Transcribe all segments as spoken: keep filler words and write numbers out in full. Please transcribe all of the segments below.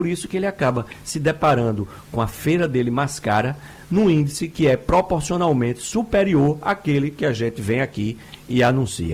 Por isso que ele acaba se deparando com a feira dele mais cara, num índice que é proporcionalmente superior àquele que a gente vem aqui e anuncia.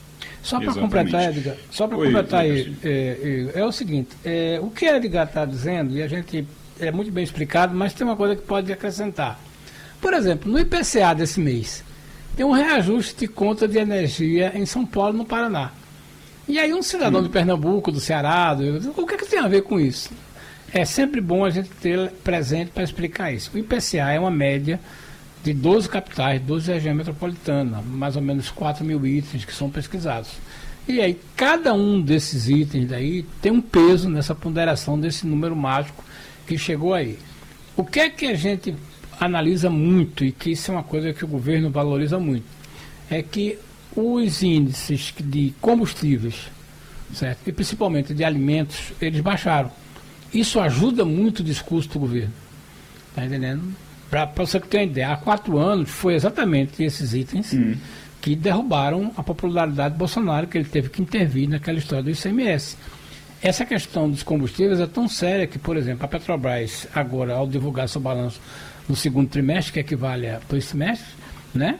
Só para completar, Edgar, só para completar aí, é, é, é o seguinte, é, o que Edgar está dizendo, e a gente é muito bem explicado, mas tem uma coisa que pode acrescentar. Por exemplo, no I P C A desse mês, tem um reajuste de conta de energia em São Paulo, no Paraná. E aí um cidadão hum. de Pernambuco, do Ceará, do, o que, é que tem a ver com isso? É sempre bom a gente ter presente para explicar isso. O I P C A é uma média de doze capitais, doze regiões metropolitanas, mais ou menos quatro mil itens que são pesquisados. E aí cada um desses itens daí tem um peso nessa ponderação desse número mágico que chegou aí. O que é que a gente analisa muito, e que isso é uma coisa que o governo valoriza muito, é que os índices de combustíveis, certo? E principalmente de alimentos, eles baixaram. Isso ajuda muito o discurso do governo. Está entendendo? Para você ter uma ideia, há quatro anos foi exatamente esses itens hum. que derrubaram a popularidade do Bolsonaro, que ele teve que intervir naquela história do I C M S. Essa questão dos combustíveis é tão séria que, por exemplo, a Petrobras, agora, ao divulgar seu balanço no segundo trimestre, que equivale a dois semestres, né?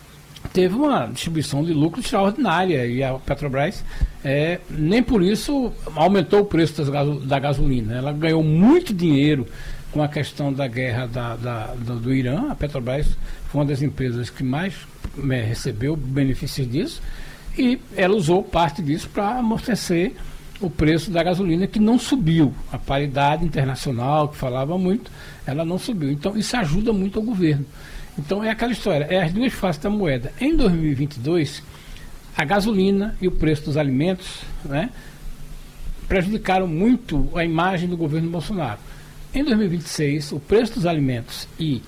Teve uma distribuição de lucro extraordinária e a Petrobras é, nem por isso aumentou o preço das gaso, da gasolina. Ela ganhou muito dinheiro com a questão da guerra da, da, do, do Irã. A Petrobras foi uma das empresas que mais é, recebeu benefícios disso e ela usou parte disso para amortecer o preço da gasolina, que não subiu. A paridade internacional, que falava muito, ela não subiu. Então isso ajuda muito ao governo. Então é aquela história, é as duas faces da moeda. Em dois mil e vinte e dois, a gasolina e o preço dos alimentos, né, prejudicaram muito a imagem do governo Bolsonaro. Em dois mil e vinte e seis, o preço dos alimentos e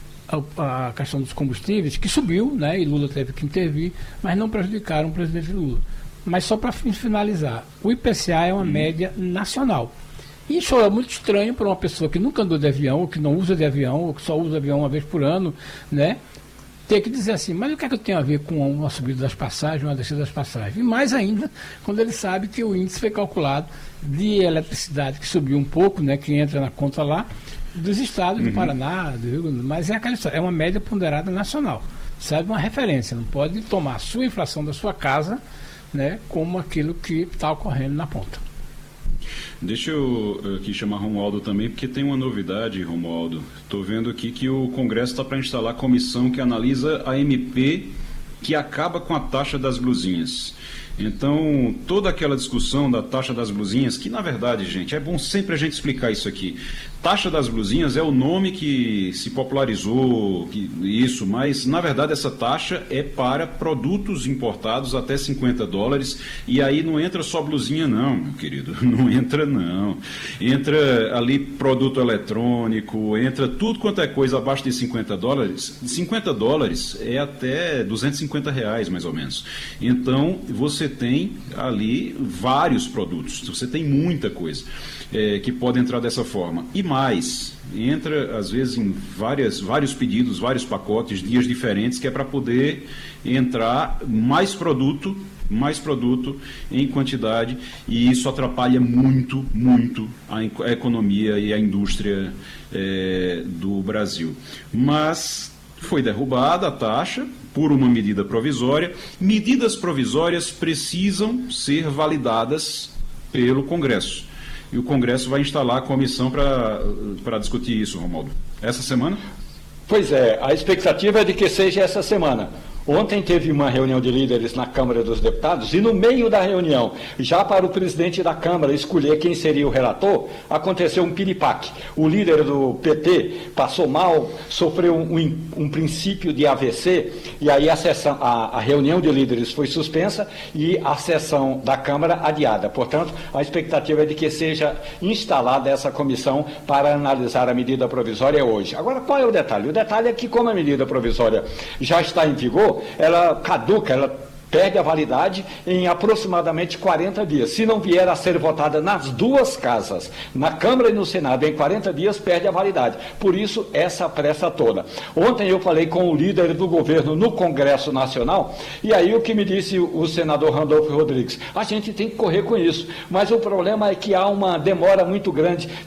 a, a questão dos combustíveis, que subiu, né, e Lula teve que intervir, mas não prejudicaram o presidente Lula. Mas só para finalizar, o I P C A é uma hum. média nacional. Isso é muito estranho para uma pessoa que nunca andou de avião, ou que não usa de avião, ou que só usa avião uma vez por ano, né? Ter que dizer assim, mas o que é que eu tenho a ver com uma subida das passagens, uma descida das passagens? E mais ainda, quando ele sabe que o índice foi calculado de eletricidade, que subiu um pouco, né? Que entra na conta lá, dos estados uhum. do Paraná, do Rio Grande do Sul, mas é aquela história, é uma média ponderada nacional. Sabe, uma referência, não pode tomar a sua inflação da sua casa, né? Como aquilo que está ocorrendo na ponta. Deixa eu aqui chamar Romualdo também, porque tem uma novidade, Romualdo. Estou vendo aqui que o Congresso está para instalar a comissão que analisa a M P que acaba com a taxa das blusinhas. Então, toda aquela discussão da taxa das blusinhas, que na verdade, gente, é bom sempre a gente explicar isso aqui. Taxa das blusinhas é o nome que se popularizou, que, isso, mas na verdade essa taxa é para produtos importados até cinquenta dólares, e aí não entra só blusinha não, meu querido, não entra não. Entra ali produto eletrônico, entra tudo quanto é coisa abaixo de cinquenta dólares. cinquenta dólares é até duzentos e cinquenta reais, mais ou menos. Então, você tem ali vários produtos, você tem muita coisa é, que pode entrar dessa forma. E mais, entra às vezes em várias, vários pedidos, vários pacotes, dias diferentes, que é para poder entrar mais produto, mais produto em quantidade, e isso atrapalha muito, muito a economia e a indústria é, do Brasil. Mas foi derrubada a taxa por uma medida provisória. Medidas provisórias precisam ser validadas pelo Congresso. E o Congresso vai instalar a comissão para discutir isso, Romualdo. Essa semana? Pois é, a expectativa é de que seja essa semana. Ontem teve uma reunião de líderes na Câmara dos Deputados e no meio da reunião, já para o presidente da Câmara escolher quem seria o relator, aconteceu um piripaque. O líder do P T passou mal, sofreu um, um princípio de A V C, e aí a, sessão, a, a reunião de líderes foi suspensa e a sessão da Câmara adiada. Portanto, a expectativa é de que seja instalada essa comissão para analisar a medida provisória hoje. Agora, qual é o detalhe? O detalhe é que, como a medida provisória já está em vigor, ela caduca, ela perde a validade em aproximadamente quarenta dias. Se não vier a ser votada nas duas casas, na Câmara e no Senado, em quarenta dias, perde a validade. Por isso, essa pressa toda. Ontem eu falei com o líder do governo no Congresso Nacional, e aí o que me disse o senador Randolfo Rodrigues, a gente tem que correr com isso, mas o problema é que há uma demora muito grande,